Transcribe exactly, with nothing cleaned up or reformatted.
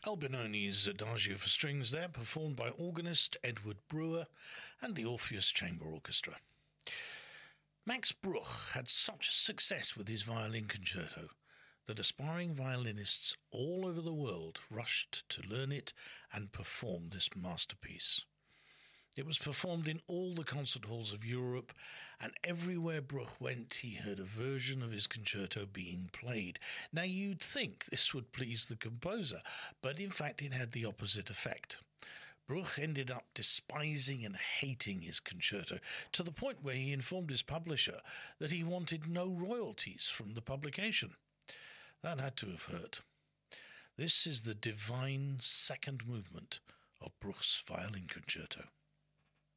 Albinoni's Adagio for strings there, performed by organist Edward Brewer and the Orpheus Chamber Orchestra. Max Bruch had such success with his violin concerto that aspiring violinists all over the world rushed to learn it and perform this masterpiece. It was performed in all the concert halls of Europe, and everywhere Bruch went he heard a version of his concerto being played. Now you'd think this would please the composer, but in fact it had the opposite effect. Bruch ended up despising and hating his concerto, to the point where he informed his publisher that he wanted no royalties from the publication. That had to have hurt. This is the divine second movement of Bruch's violin concerto.